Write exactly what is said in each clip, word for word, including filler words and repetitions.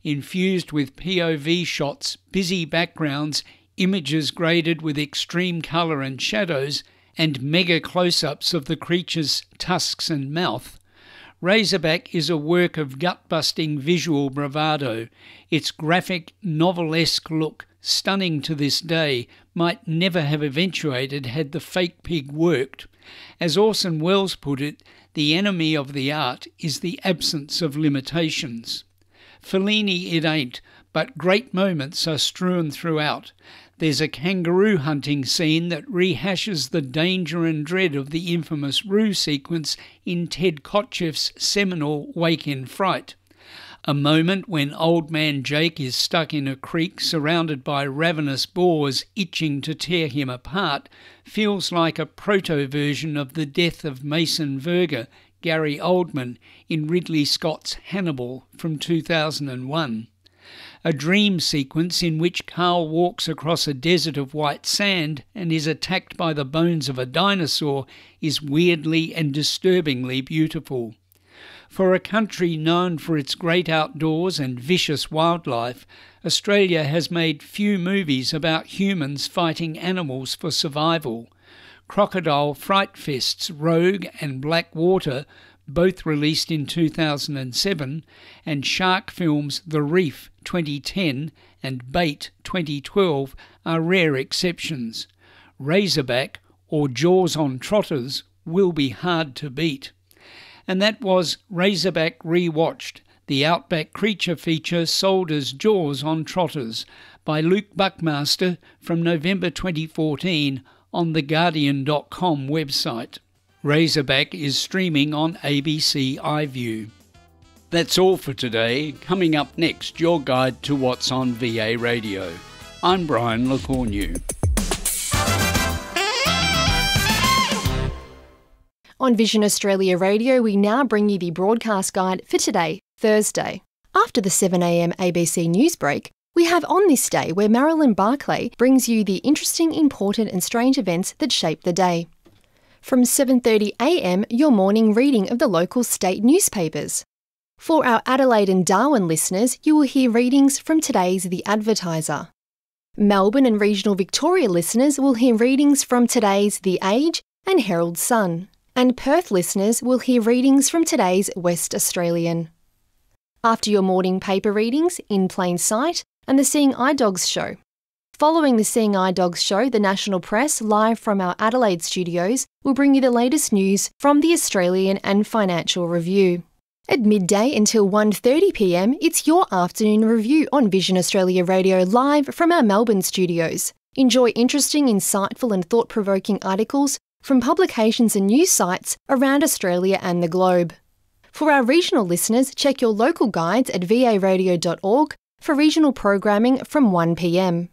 infused with P O V shots, busy backgrounds, images graded with extreme colour and shadows, and mega close-ups of the creature's tusks and mouth. Razorback is a work of gut-busting visual bravado. Its graphic, novelesque look, stunning to this day, might never have eventuated had the fake pig worked. As Orson Welles put it, the enemy of the art is the absence of limitations. Fellini it ain't, but great moments are strewn throughout. There's a kangaroo hunting scene that rehashes the danger and dread of the infamous Roo sequence in Ted Kotcheff's seminal Wake in Fright. A moment when Old Man Jake is stuck in a creek surrounded by ravenous boars itching to tear him apart feels like a proto-version of the death of Mason Verger, Gary Oldman, in Ridley Scott's Hannibal from two thousand one. A dream sequence in which Carl walks across a desert of white sand and is attacked by the bones of a dinosaur is weirdly and disturbingly beautiful. For a country known for its great outdoors and vicious wildlife, Australia has made few movies about humans fighting animals for survival. Crocodile Fright Fest's Rogue and Black Water, both released in two thousand seven, and Shark Films' The Reef twenty ten and Bait twenty twelve are rare exceptions. Razorback, or Jaws on Trotters, will be hard to beat. And that was Razorback Rewatched, the Outback creature feature sold as Jaws on Trotters, by Luke Buckmaster from November twenty fourteen on the Guardian dot com website. Razorback is streaming on A B C iView. That's all for today. Coming up next, your guide to what's on V A Radio. I'm Brian LeCornu. On Vision Australia Radio, we now bring you the broadcast guide for today, Thursday. After the seven a m A B C news break, we have On This Day, where Marilyn Barclay brings you the interesting, important and strange events that shape the day. From seven thirty a m, your morning reading of the local state newspapers. For our Adelaide and Darwin listeners, you will hear readings from today's The Advertiser. Melbourne and regional Victoria listeners will hear readings from today's The Age and Herald Sun. And Perth listeners will hear readings from today's West Australian. After your morning paper readings, In Plain Sight and the Seeing Eye Dogs show. Following the Seeing Eye Dogs show, the National Press, live from our Adelaide studios, will bring you the latest news from the Australian and Financial Review. At midday until one thirty p m, it's your afternoon review on Vision Australia Radio live from our Melbourne studios. Enjoy interesting, insightful and thought-provoking articles from publications and news sites around Australia and the globe. For our regional listeners, check your local guides at v a radio dot org for regional programming from one p m.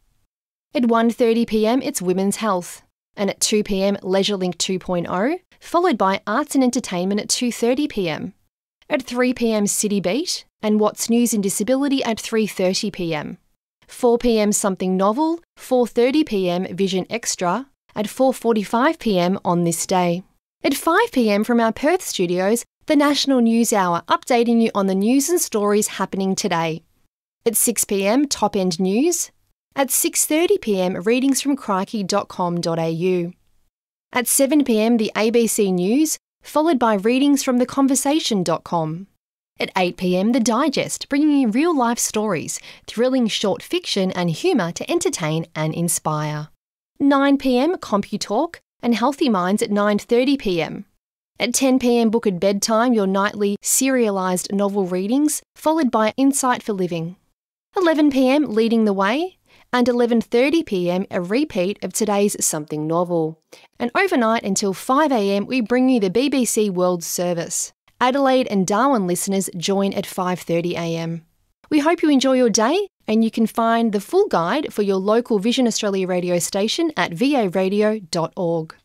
At one thirty p m, it's Women's Health, and at two p m, LeisureLink two point oh, followed by Arts and Entertainment at two thirty p m. At three p m, City Beat, and What's News in Disability at three thirty p m. four p m, Something Novel, four thirty p m, Vision Extra, at four forty-five p m on this day. At five p m from our Perth studios, the National News Hour, updating you on the news and stories happening today. At six p m, Top End News. At six thirty p m, readings from crikey dot com dot a u. At seven p m, the A B C News, followed by readings from the conversation dot com. At eight p m, The Digest, bringing you real-life stories, thrilling short fiction and humour to entertain and inspire. nine p m, CompuTalk, and Healthy Minds at nine thirty p m. At ten p m, Book at Bedtime, your nightly serialised novel readings, followed by Insight for Living. eleven p m, Leading the Way, and eleven thirty p m, a repeat of today's Something Novel. And overnight until five a m, we bring you the B B C World Service. Adelaide and Darwin listeners join at five thirty a m. We hope you enjoy your day, and you can find the full guide for your local Vision Australia radio station at v a radio dot org.